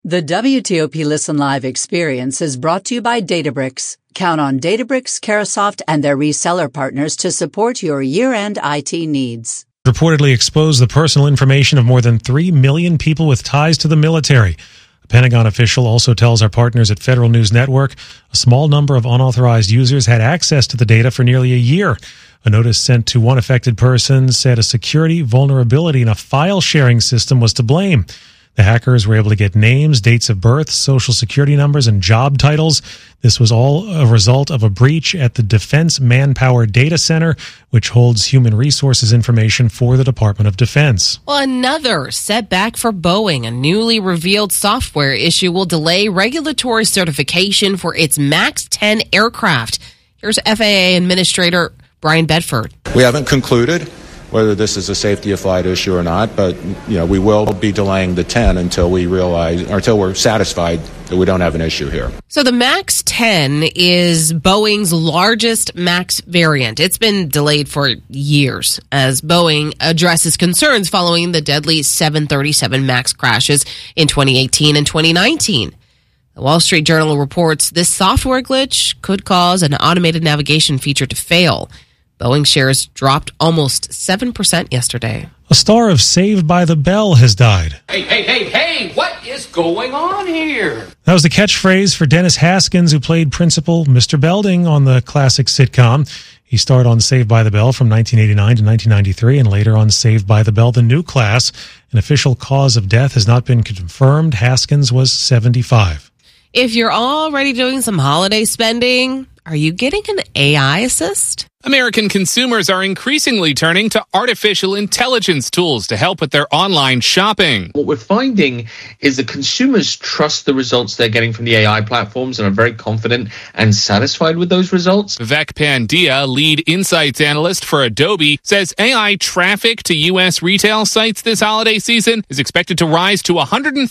The WTOP Listen Live experience is brought to you by Databricks. Count on Databricks, Carahsoft, and their reseller partners to support your year-end IT needs. Reportedly exposed the personal information of more than 3 million people with ties to the military. A Pentagon official also tells our partners at Federal News Network a small number of unauthorized users had access to the data for nearly a year. A notice sent to one affected person said a security vulnerability in a file-sharing system was to blame. The hackers were able to get names, dates of birth, social security numbers, and job titles. This was all a result of a breach at the Defense Manpower Data Center, which holds human resources information for the Department of Defense. Well, another setback for Boeing. A newly revealed software issue will delay regulatory certification for its MAX 10 aircraft. Here's FAA Administrator Brian Bedford. We haven't concluded whether this is a safety of flight issue or not, but we will be delaying the 10 until we're satisfied that we don't have an issue here. So the MAX 10 is Boeing's largest MAX variant. It's been delayed for years as Boeing addresses concerns following the deadly 737 MAX crashes in 2018 and 2019. The Wall Street Journal reports this software glitch could cause an automated navigation feature to fail. Boeing shares dropped almost 7% yesterday. A star of Saved by the Bell has died. Hey, what is going on here? That was the catchphrase for Dennis Haskins, who played Principal Mr. Belding on the classic sitcom. He starred on Saved by the Bell from 1989 to 1993 and later on Saved by the Bell, The New Class. An official cause of death has not been confirmed. Haskins was 75. If you're already doing some holiday spending, are you getting an AI assist? American consumers are increasingly turning to artificial intelligence tools to help with their online shopping. What we're finding is that consumers trust the results they're getting from the AI platforms and are very confident and satisfied with those results. Vivek Pandya, lead insights analyst for Adobe, says AI traffic to U.S. retail sites this holiday season is expected to rise to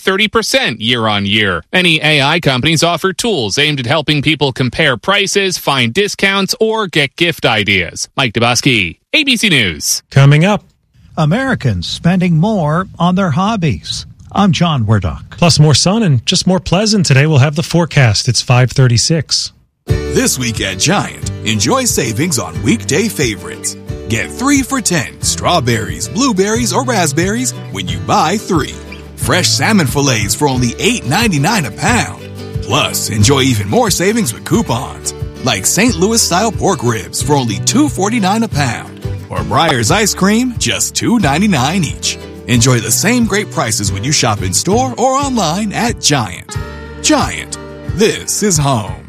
130% year on year. Many AI companies offer tools aimed at helping people compare prices, find discounts, or get gift ideas. Mike Dubosky, ABC News. Coming up, Americans spending more on their hobbies. I'm John Werdock. Plus more sun and just more pleasant today. We'll have the forecast. It's 5:36. This week at Giant, enjoy savings on weekday favorites. Get 3 for $10 strawberries, blueberries, or raspberries when you buy 3. Fresh salmon fillets for only $8.99 a pound. Plus, enjoy even more savings with coupons, like St. Louis-style pork ribs for only $2.49 a pound, or Breyer's ice cream, just $2.99 each. Enjoy the same great prices when you shop in store or online at Giant. Giant, this is home.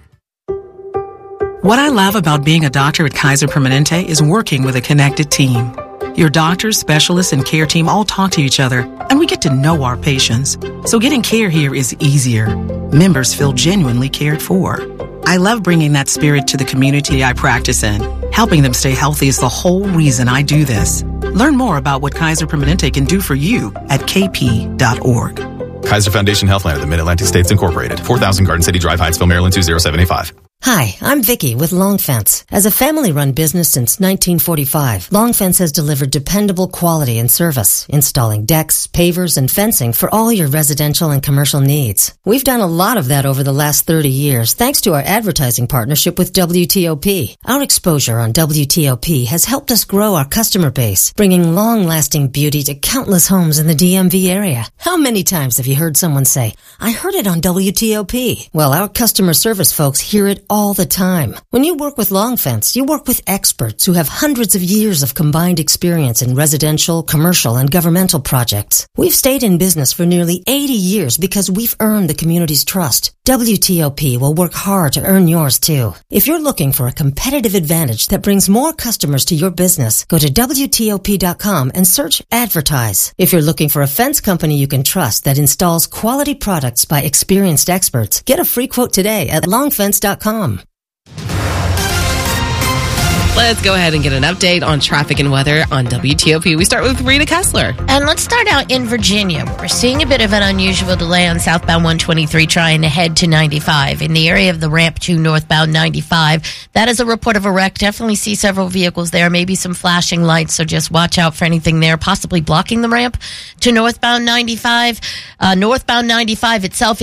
What I love about being a doctor at Kaiser Permanente is working with a connected team. Your doctors, specialists, and care team all talk to each other, and we get to know our patients. So getting care here is easier. Members feel genuinely cared for. I love bringing that spirit to the community I practice in. Helping them stay healthy is the whole reason I do this. Learn more about what Kaiser Permanente can do for you at kp.org. Kaiser Foundation Healthline of the Mid-Atlantic States Incorporated. 4000 Garden City Drive, Hyattsville, Maryland 20785. Hi, I'm Vicki with Long Fence. As a family-run business since 1945, Long Fence has delivered dependable quality and service, installing decks, pavers, and fencing for all your residential and commercial needs. We've done a lot of that over the last 30 years, thanks to our advertising partnership with WTOP. Our exposure on WTOP has helped us grow our customer base, bringing long-lasting beauty to countless homes in the DMV area. How many times have you heard someone say, "I heard it on WTOP"? Well, our customer service folks hear it all the time. When you work with Long Fence, you work with experts who have hundreds of years of combined experience in residential, commercial, and governmental projects. We've stayed in business for nearly 80 years because we've earned the community's trust. WTOP will work hard to earn yours too. If you're looking for a competitive advantage that brings more customers to your business, go to WTOP.com and search Advertise. If you're looking for a fence company you can trust that installs quality products by experienced experts, get a free quote today at longfence.com. Let's go ahead and get an update on traffic and weather on WTOP. We start with Rita Kessler. And let's start out in Virginia. We're seeing a bit of an unusual delay on southbound 123 trying to head to 95. In the area of the ramp to northbound 95, that is a report of a wreck. Definitely see several vehicles there, maybe some flashing lights, so just watch out for anything there, possibly blocking the ramp to northbound 95. Northbound 95 itself